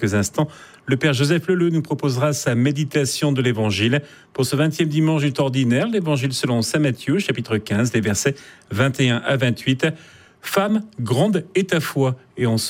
quelques instants, le Père Joseph Leleu nous proposera sa méditation de l'Évangile pour ce 20e dimanche du temps ordinaire, l'Évangile selon saint Matthieu, chapitre 15, les versets 21 à 28. Femme, grande est ta foi, et on